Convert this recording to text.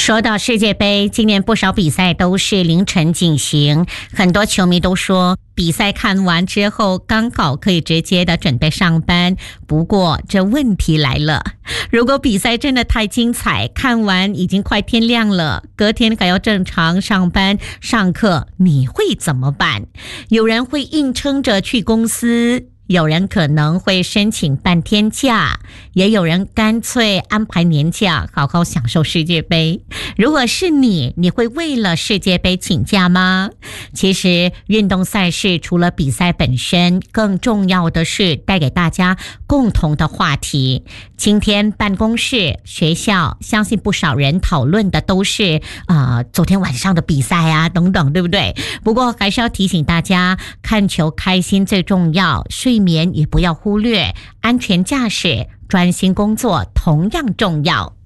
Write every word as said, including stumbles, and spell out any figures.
说到世界杯，今年不少比赛都是凌晨进行，很多球迷都说比赛看完之后刚好可以直接的准备上班。不过这问题来了，如果比赛真的太精彩，看完已经快天亮了，隔天还要正常上班上课，你会怎么办？有人会硬撑着去公司，有人可能会申请半天假，也有人干脆安排年假，好好享受世界杯。如果是你，你会为了世界杯请假吗？其实运动赛事除了比赛本身，更重要的是带给大家共同的话题。今天办公室、学校，相信不少人讨论的都是呃昨天晚上的比赛啊等等，对不对？不过还是要提醒大家，看球开心最重要，睡眠也不要忽略，安全驾驶、专心工作同样重要。